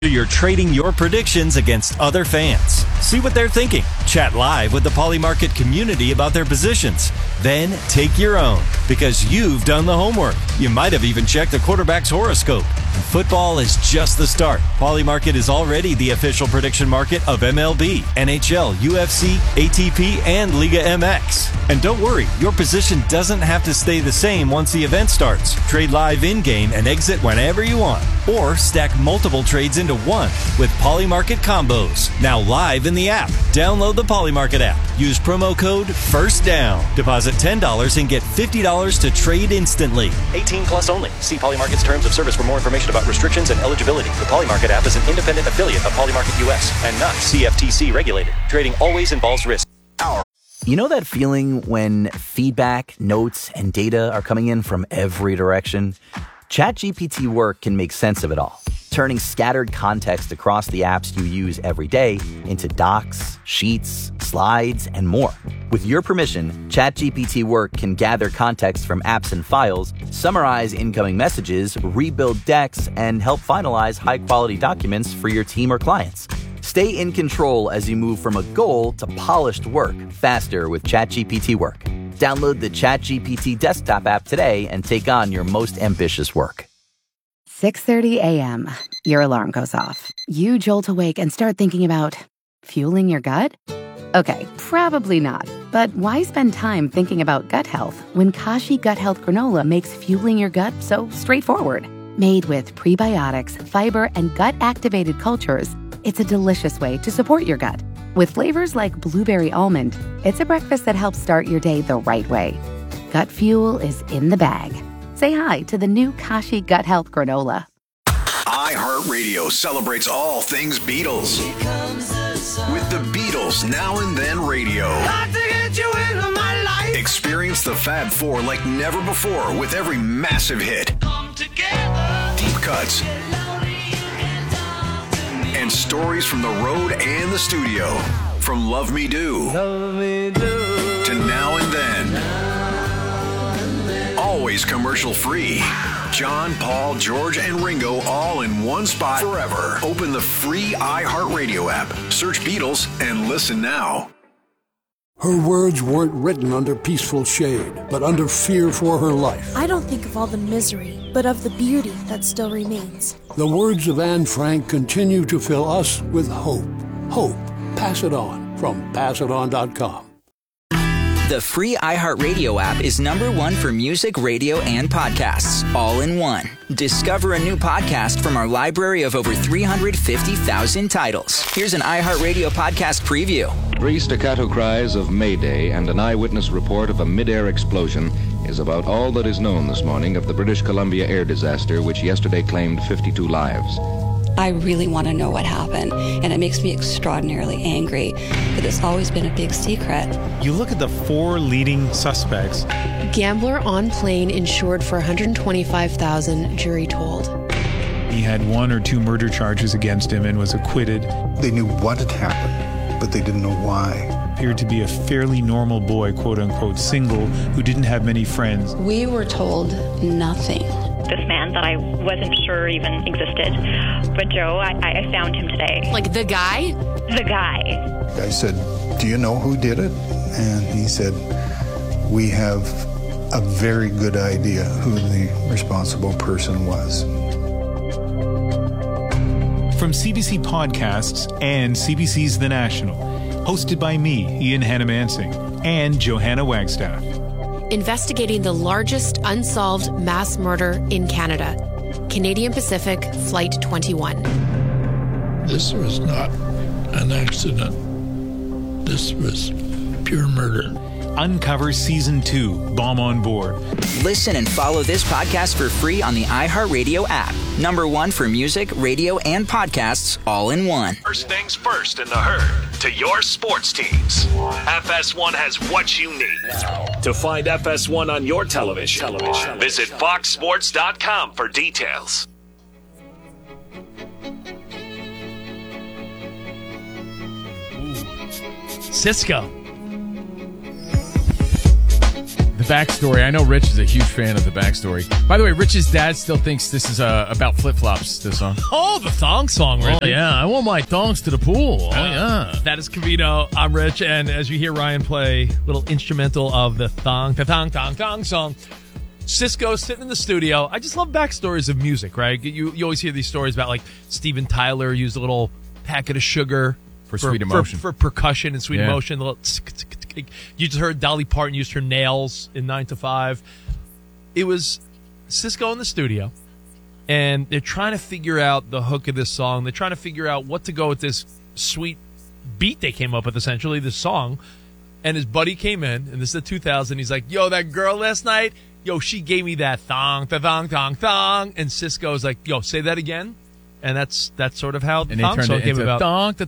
You're trading your predictions against other fans. See what they're thinking. Chat live with the Polymarket community about their positions. Then take your own, because you've done the homework. You might have even checked the quarterback's horoscope. Football is just the start. Polymarket is already the official prediction market of MLB, NHL, UFC, ATP, and Liga MX. And don't worry, your position doesn't have to stay the same once the event starts. Trade live in-game and exit whenever you want. Or stack multiple trades into one with Polymarket combos. Now live in the app. Download the Polymarket app. Use promo code FIRSTDOWN. Deposit $10 and get $50 to trade instantly. 18 plus only. See Polymarket's terms of service for more information about restrictions and eligibility. The Polymarket app is an independent affiliate of Polymarket US and not CFTC regulated. Trading always involves risk. You know that feeling when feedback, notes, and data are coming in from every direction? ChatGPT Work can make sense of it all, turning scattered context across the apps you use every day into docs, sheets, slides, and more. With your permission, ChatGPT Work can gather context from apps and files, summarize incoming messages, rebuild decks, and help finalize high-quality documents for your team or clients. Stay in control as you move from a goal to polished work faster with ChatGPT Work. Download the ChatGPT desktop app today and take on your most ambitious work. 6:30 a.m. Your alarm goes off. You jolt awake and start thinking about fueling your gut? Okay, probably not. But why spend time thinking about gut health when Kashi Gut Health Granola makes fueling your gut so straightforward? Made with prebiotics, fiber, and gut-activated cultures, it's a delicious way to support your gut. With flavors like blueberry almond, it's a breakfast that helps start your day the right way. Gut fuel is in the bag. Say hi to the new Kashi Gut Health Granola. iHeartRadio celebrates all things Beatles. With the Beatles Now and Then Radio. Experience the Fab Four like never before with every massive hit. Deep cuts. And stories from the road and the studio. From Love Me Do, to Now and Then. Always commercial free. John, Paul, George, and Ringo all in one spot forever. Open the free iHeartRadio app. Search Beatles and listen now. Her words weren't written under peaceful shade, but under fear for her life. I don't think of all the misery, but of the beauty that still remains. The words of Anne Frank continue to fill us with hope. Hope. Pass it on from PassItOn.com. The free iHeartRadio app is #1 for music, radio, and podcasts, all in one. Discover a new podcast from our library of over 350,000 titles. Here's an iHeartRadio podcast preview. 3 staccato cries of Mayday and an eyewitness report of a mid-air explosion is about all that is known this morning of the British Columbia air disaster, which yesterday claimed 52 lives. I really want to know what happened, and it makes me extraordinarily angry that it's always been a big secret. You look at the 4 leading suspects. Gambler on plane insured for $125,000, jury told. He had 1 or 2 murder charges against him and was acquitted. They knew what had happened, but they didn't know why. Appeared to be a fairly normal boy, quote-unquote, single, who didn't have many friends. We were told nothing. This man that I wasn't sure even existed. But Joe, I found him today. Like the guy? The guy. I said, "Do you know who did it?" And he said, "We have a very good idea who the responsible person was." From CBC Podcasts and CBC's The National, hosted by me, Ian Hannamansing, and Johanna Wagstaff. Investigating the largest unsolved mass murder in Canada. Canadian Pacific Flight 21. This was not an accident. This was pure murder. Uncover Season 2, Bomb on Board. Listen and follow this podcast for free on the iHeartRadio app. #1 for music, radio, and podcasts, all in one. First things first in the herd. To your sports teams. FS1 has what you need. To find FS1 on your television, visit foxsports.com for details. Cisco. backstory. I know Rich is a huge fan of the backstory. By the way, Rich's dad still thinks this is about flip-flops, this song. Oh, the thong song, Rich. Oh, yeah, I want my thongs to the pool. Oh, yeah. That is Covino. I'm Rich, and as you hear Ryan play a little instrumental of the thong song, Cisco's sitting in the studio. I just love backstories of music, right? You always hear these stories about, like, Steven Tyler used a little packet of sugar for Sweet Emotion. For percussion and Sweet Emotion. The little you just heard Dolly Parton used her nails in 9 to 5. It was Cisco in the studio, and they're trying to figure out the hook of this song. They're trying to figure out what to go with this sweet beat they came up with, essentially, this song. And his buddy came in, and this is the 2000. He's like, yo, that girl last night, yo, she gave me that thong. And Cisco's like, yo, say that again. And that's sort of how the thong song came about.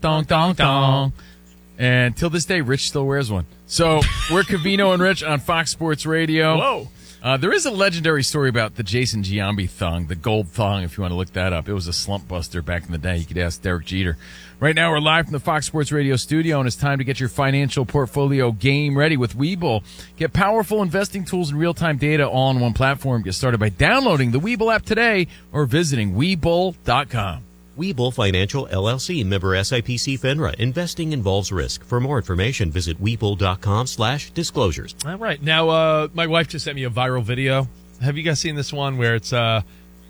Thong. And till this day, Rich still wears one. So we're Covino and Rich on Fox Sports Radio. Whoa. There is a legendary story about the Jason Giambi thong, the gold thong, if you want to look that up. It was a slump buster back in the day. You could ask Derek Jeter. Right now, we're live from the Fox Sports Radio studio, and it's time to get your financial portfolio game ready with Webull. Get powerful investing tools and real-time data all on one platform. Get started by downloading the Webull app today or visiting Webull.com. Webull Financial, LLC, member SIPC FINRA. Investing involves risk. For more information, visit Webull.com/disclosures. All right. Now, my wife just sent me a viral video. Have you guys seen this one where it's a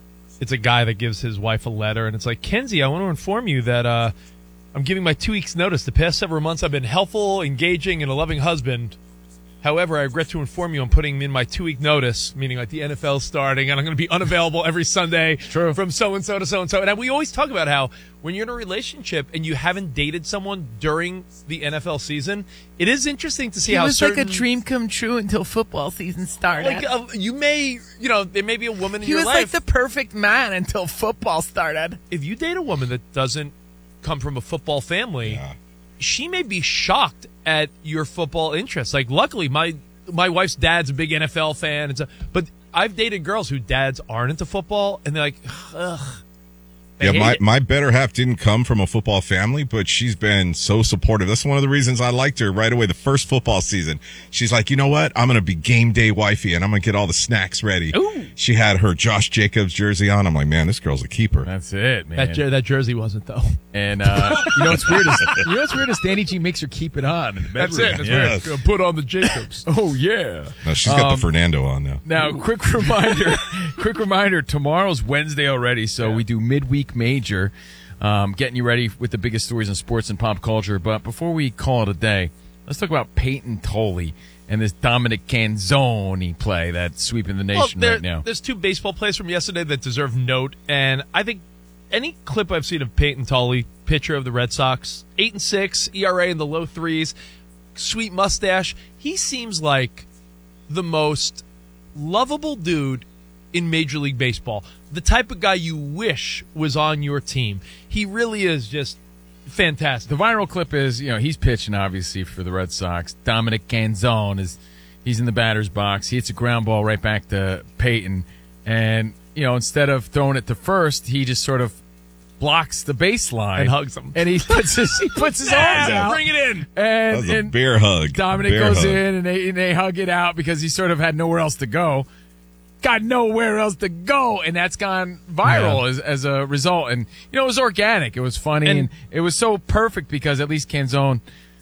guy that gives his wife a letter, and it's like, Kenzie, I want to inform you that I'm giving my 2 weeks notice. The past several months I've been helpful, engaging, and a loving husband. However, I regret to inform you I'm putting in my 2 week notice, meaning like the NFL starting, and I'm going to be unavailable every Sunday from so-and-so to so-and-so. And we always talk about how when you're in a relationship and you haven't dated someone during the NFL season, it is interesting to see how certain... It was like a dream come true until football season started. Like, there may be a woman in your life... He was like the perfect man until football started. If you date a woman that doesn't come from a football family... Yeah. She may be shocked at your football interests. Like, luckily, my wife's dad's a big NFL fan, but I've dated girls whose dads aren't into football, and they're like, ugh. Yeah, my better half didn't come from a football family, but she's been so supportive. That's one of the reasons I liked her right away. The first football season, she's like, you know what? I'm going to be game day wifey, and I'm going to get all the snacks ready. Ooh. She had her Josh Jacobs jersey on. I'm like, man, this girl's a keeper. That's it, man. That jersey wasn't, though. And you know what's weird is Danny G makes her keep it on in the bedroom. That's it. That's weird. Put on the Jacobs. Oh yeah. No, she's got the Fernando on now. Now, quick reminder. Tomorrow's Wednesday already, so we do midweek major. Getting you ready with the biggest stories in sports and pop culture. But before we call it a day, let's talk about Peyton Tolley and this Dominic Canzoni play that's sweeping the nation right now. There's two baseball plays from yesterday that deserve note, and I think any clip I've seen of Peyton Tolley, pitcher of the Red Sox, 8-6, ERA in the low threes, sweet mustache, he seems like the most lovable dude in Major League Baseball. The type of guy you wish was on your team. He really is just fantastic. The viral clip is, he's pitching, obviously, for the Red Sox. Dominic Canzone he's in the batter's box. He hits a ground ball right back to Peyton. And, instead of throwing it to first, he just sort of blocks the baseline. And hugs him. And he puts his arms out. Bring it in. That was a bear hug. Dominic goes in, and they hug it out because he sort of had nowhere else to go. Got nowhere else to go, and that's gone viral as a result. And it was organic, it was funny, and it was so perfect because at least Canzoni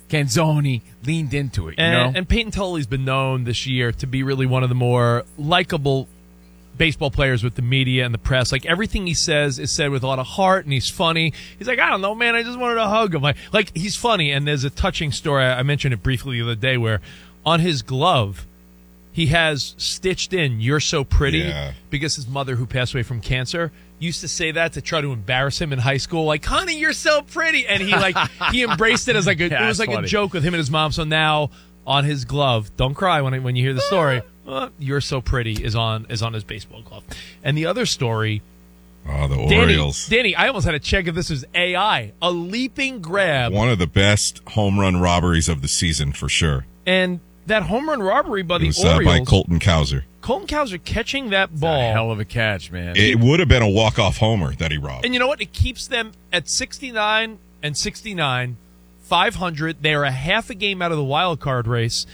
leaned into it. And Peyton Tolley's been known this year to be really one of the more likable baseball players with the media and the press. Like, everything he says is said with a lot of heart, and he's funny. He's like, I don't know, man, I just wanted to hug him. Like he's funny. And there's a touching story, I mentioned it briefly the other day, where on his glove he has stitched in, "You're so pretty," because his mother, who passed away from cancer, used to say that to try to embarrass him in high school. Like, honey, you're so pretty. And he embraced it as like it was like funny. A joke with him and his mom. So now on his glove, don't cry when you hear the story, "You're so pretty" is on his baseball glove. And the other story, the Orioles. Danny, I almost had to check if this was AI. A leaping grab. One of the best home run robberies of the season for sure. And that home run robbery by the Orioles. By Colton Cowser. Colton Cowser catching that ball. That's a hell of a catch, man. It would have been a walk-off homer that he robbed. And you know what? It keeps them at 69 and 69, 500. They are a half a game out of the wild card race.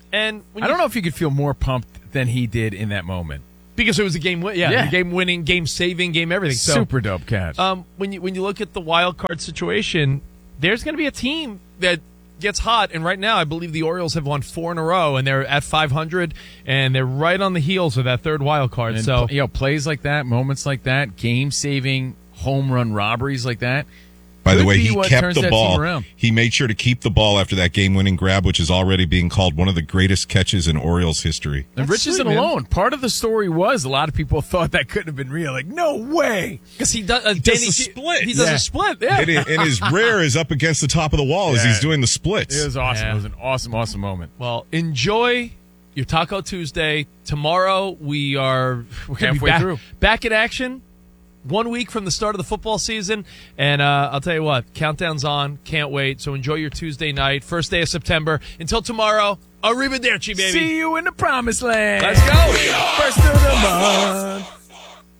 And I don't know if you could feel more pumped than he did in that moment. Because it was a game-winning, game-saving, game everything. So, super dope catch. When you look at the wild card situation, there's going to be a team that gets hot, and right now I believe the Orioles have won 4 in a row, and they're at 500, and they're right on the heels of that third wild card. And, so plays like that, moments like that, game-saving home run robberies like that. By the way, he kept the ball. He made sure to keep the ball after that game-winning grab, which is already being called one of the greatest catches in Orioles history. And Rich isn't alone. Part of the story was a lot of people thought that couldn't have been real. Like, no way. Because he does a split. He does a split, And his rear is up against the top of the wall as he's doing the splits. It was awesome. It was an awesome, awesome moment. Well, enjoy your Taco Tuesday. Tomorrow we're halfway through. Back in action. 1 week from the start of the football season, and I'll tell you what, countdown's on. Can't wait. So enjoy your Tuesday night, first day of September. Until tomorrow, arrivederci, baby. See you in the promised land. Let's go. First of the month.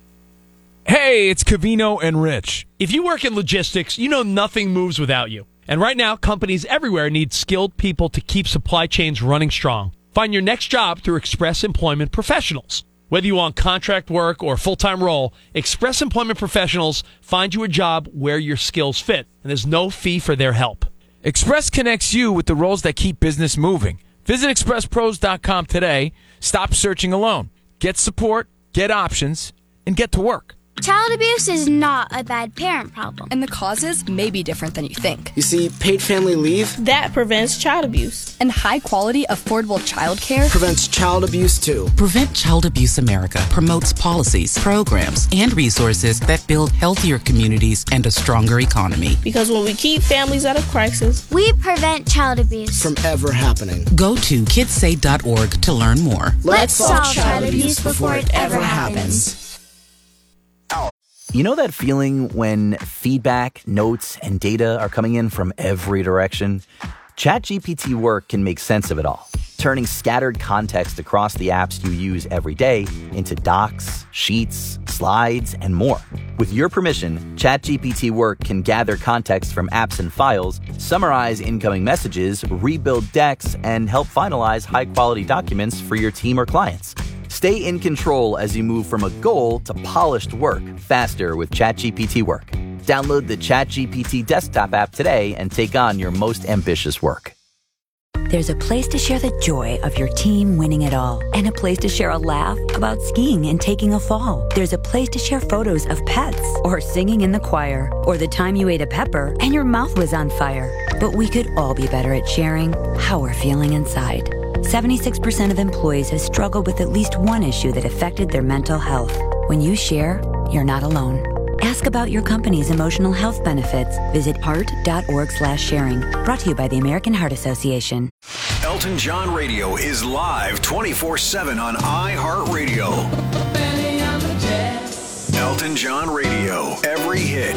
Hey, it's Covino and Rich. If you work in logistics, you know nothing moves without you. And right now, companies everywhere need skilled people to keep supply chains running strong. Find your next job through Express Employment Professionals. Whether you want contract work or full-time role, Express Employment Professionals find you a job where your skills fit, and there's no fee for their help. Express connects you with the roles that keep business moving. Visit expresspros.com today. Stop searching alone. Get support, get options, and get to work. Child abuse is not a bad parent problem. And the causes may be different than you think. You see, paid family leave that prevents child abuse. And high-quality, affordable childcare prevents child abuse, too. Prevent Child Abuse America promotes policies, programs, and resources that build healthier communities and a stronger economy. Because when we keep families out of crisis, we prevent child abuse from ever happening. Go to kidssay.org to learn more. Let's solve child abuse before it ever happens. You know that feeling when feedback, notes, and data are coming in from every direction? ChatGPT Work can make sense of it all, turning scattered context across the apps you use every day into docs, sheets, slides, and more. With your permission, ChatGPT Work can gather context from apps and files, summarize incoming messages, rebuild decks, and help finalize high-quality documents for your team or clients. Stay in control as you move from a goal to polished work faster with ChatGPT Work. Download the ChatGPT desktop app today and take on your most ambitious work. There's a place to share the joy of your team winning it all, and a place to share a laugh about skiing and taking a fall. There's a place to share photos of pets, or singing in the choir, or the time you ate a pepper and your mouth was on fire. But we could all be better at sharing how we're feeling inside. 76% of employees have struggled with at least one issue that affected their mental health. When you share, you're not alone. Ask about your company's emotional health benefits. Visit heart.org/sharing. Brought to you by the American Heart Association. Elton John Radio is live 24/7 on iHeartRadio. Elton John Radio. Every hit.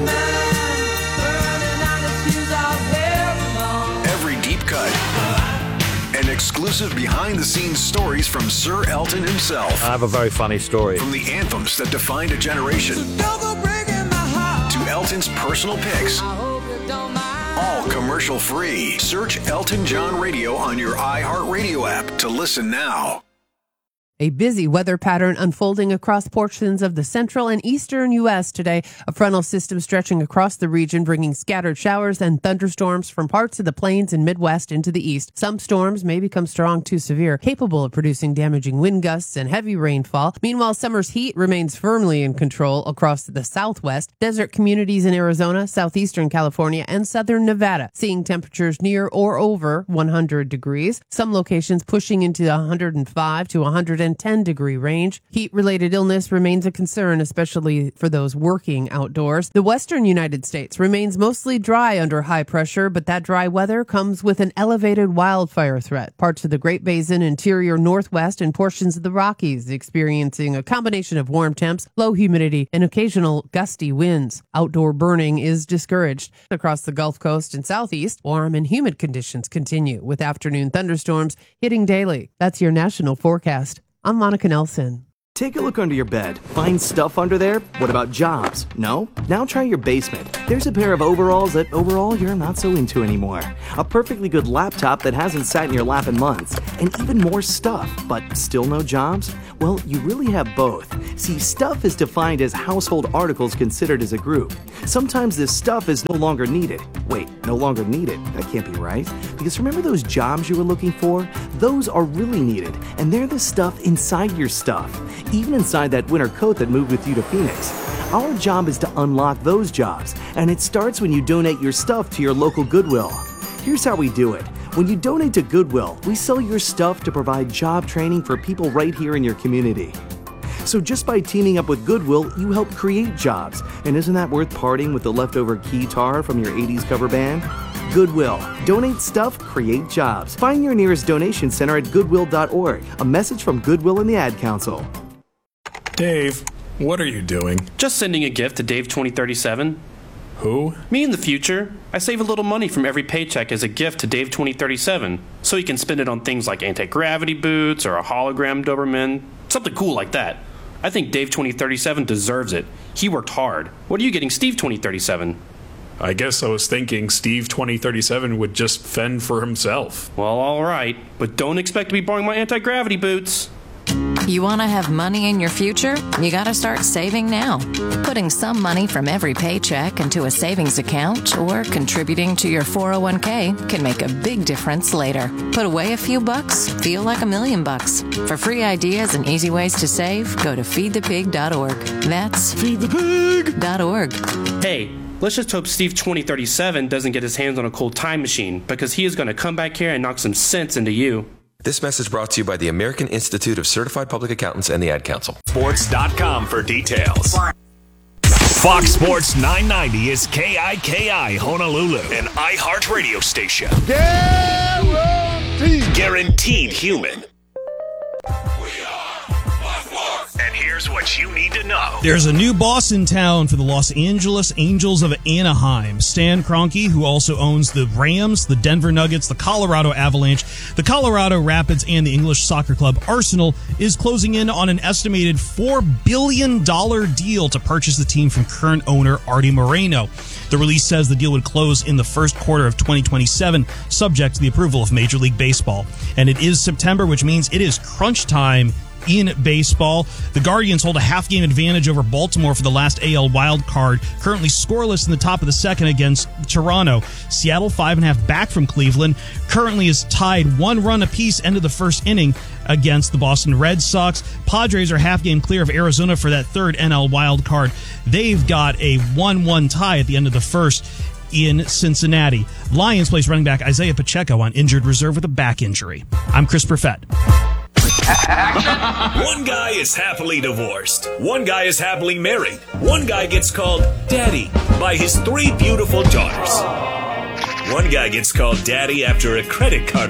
Every deep cut. And exclusive behind-the-scenes stories from Sir Elton himself. I have a very funny story. From the anthems that defined a generation to Elton's personal picks. All commercial-free. Search Elton John Radio on your iHeartRadio app to listen now. A busy weather pattern unfolding across portions of the central and eastern U.S. today. A frontal system stretching across the region, bringing scattered showers and thunderstorms from parts of the plains and Midwest into the east. Some storms may become strong to severe, capable of producing damaging wind gusts and heavy rainfall. Meanwhile, summer's heat remains firmly in control across the southwest. Desert communities in Arizona, southeastern California, and southern Nevada, seeing temperatures near or over 100 degrees. Some locations pushing into the 105 to 110-degree range. Heat-related illness remains a concern, especially for those working outdoors. The western United States remains mostly dry under high pressure, but that dry weather comes with an elevated wildfire threat. Parts of the Great Basin, interior Northwest, and portions of the Rockies experiencing a combination of warm temps, low humidity, and occasional gusty winds. Outdoor burning is discouraged. Across the Gulf Coast and Southeast, warm and humid conditions continue, with afternoon thunderstorms hitting daily. That's your national forecast. I'm Monica Nelson. take a look under your bed. Find stuff under there? What about jobs? No? Now try your basement. There's a pair of overalls that overall you're not so into anymore. A perfectly good laptop that hasn't sat in your lap in months. And even more stuff, but still no jobs? Well, you really have both. See, stuff is defined as household articles considered as a group. Sometimes this stuff is no longer needed. Wait, no longer needed? That can't be right. Because remember those jobs you were looking for? Those are really needed, and they're the stuff inside your stuff. Even inside that winter coat that moved with you to Phoenix. Our job is to unlock those jobs, and it starts when you donate your stuff to your local Goodwill. Here's how we do it. When you donate to Goodwill, we sell your stuff to provide job training for people right here in your community. So just by teaming up with Goodwill, you help create jobs. And isn't that worth parting with the leftover keytar from your 80s cover band? Goodwill. Donate stuff, create jobs. Find your nearest donation center at goodwill.org. A message from Goodwill and the Ad Council. Dave, what are you doing? Just sending a gift to Dave 2037. Who? Me in the future. I save a little money from every paycheck as a gift to Dave 2037, so he can spend it on things like anti-gravity boots or a hologram Doberman, something cool like that. I think Dave 2037 deserves it. He worked hard. What are you getting Steve 2037? I guess I was thinking Steve 2037 would just fend for himself. Well, all right, but don't expect to be borrowing my anti-gravity boots. You want to have money in your future? You got to start saving now. Putting some money from every paycheck into a savings account or contributing to your 401k can make a big difference later. Put away a few bucks, feel like $1 million. For free ideas and easy ways to save, go to feedthepig.org. That's feedthepig.org. Hey, let's just hope Steve 2037 doesn't get his hands on a cool time machine, because he is going to come back here and knock some sense into you. This message brought to you by the American Institute of Certified Public Accountants and the Ad Council. Sports.com for details. Fox Sports 990 is KIKI Honolulu, an iHeart radio station. Guaranteed human. And here's what you need to know. There's a new boss in town for the Los Angeles Angels of Anaheim. Stan Kroenke, who also owns the Rams, the Denver Nuggets, the Colorado Avalanche, the Colorado Rapids, and the English soccer club Arsenal, is closing in on an estimated $4 billion deal to purchase the team from current owner Artie Moreno. The release says the deal would close in the first quarter of 2027, subject to the approval of Major League Baseball. And it is September, which means it is crunch time in baseball. The Guardians hold a half-game advantage over Baltimore for the last AL wild card, currently scoreless in the top of the second against Toronto. Seattle, 5.5 back from Cleveland, currently is tied 1 run apiece end of the first inning against the Boston Red Sox. Padres are half-game clear of Arizona for that third NL wild card. They've got a 1-1 tie at the end of the first in Cincinnati. Lions place running back Isaiah Pacheco on injured reserve with a back injury. I'm Chris Perfett. One guy is happily divorced. One guy is happily married. One guy gets called Daddy by his 3 beautiful daughters. One guy gets called Daddy after a credit card